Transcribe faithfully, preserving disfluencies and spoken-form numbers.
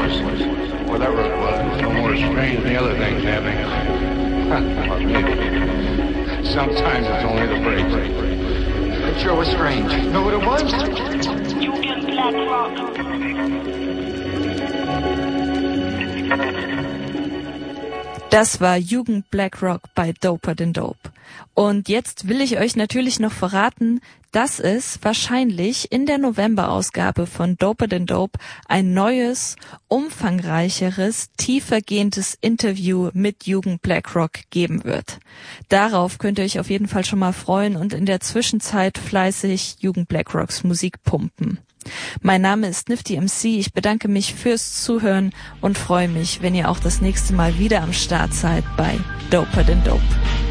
was, whatever it was, no more strange than the other things happening. Or maybe. Sometimes it's only the break. It sure was strange. Know what it was? Jugend Black Rock. Das war Jugend Black Rock bei Doper Than Dope. Und jetzt will ich euch natürlich noch verraten, dass es wahrscheinlich in der November-Ausgabe von Doper Than Dope ein neues, umfangreicheres, tiefergehendes Interview mit Jugend Black Rock geben wird. Darauf könnt ihr euch auf jeden Fall schon mal freuen und in der Zwischenzeit fleißig Jugend Black Rocks Musik pumpen. Mein Name ist Nifty M C, ich bedanke mich fürs Zuhören und freue mich, wenn ihr auch das nächste Mal wieder am Start seid bei Doper Than Dope.